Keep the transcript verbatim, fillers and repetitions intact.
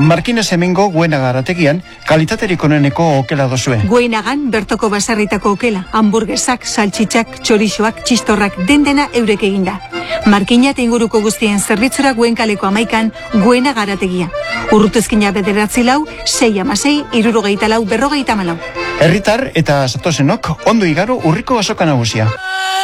Markinez hemengo Guena garategian kalitaterik oneneko okela dozue. Guenagan bertoko basarritako okela, hamburguesak, saltxitxak, txorixoak, txistorrak, dendena eurek eginda. Markina eta inguruko guztien zerbitzura Guenkaleko amaikan Guena garategia. Urrutezkina bederatzi lau, sei amasei, irurogeita lau, berrogeita malau. Herritar eta satozenok ondo igaro urriko basoka nagusia.